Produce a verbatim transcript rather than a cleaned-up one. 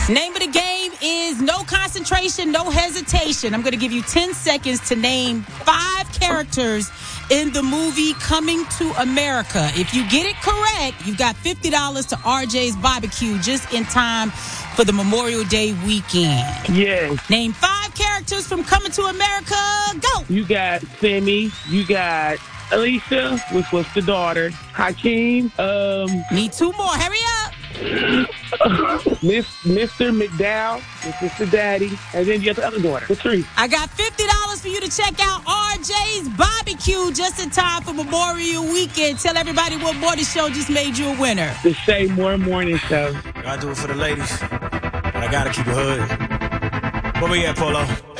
Name of the game is no concentration, no hesitation. I'm going to give you ten seconds to name five characters in the movie Coming to America. If you get it correct, you've got fifty dollars to R J's Barbecue just in time for the Memorial Day weekend. Yes. Name five characters from Coming to America. Go. You got Sammy. You got Alicia, which was the daughter. Hakeem. Um, Need two more. Hurry up. Miss Mister McDowell, which is the daddy, and then you got the other daughter, the three. I got fifty dollars for you to check out R J's Barbecue just in time for Memorial Weekend. Tell everybody what morning show just made you a winner. The Shay Moore Morning Show. I do it for the ladies, but I gotta keep it hood. Where we at, Polo?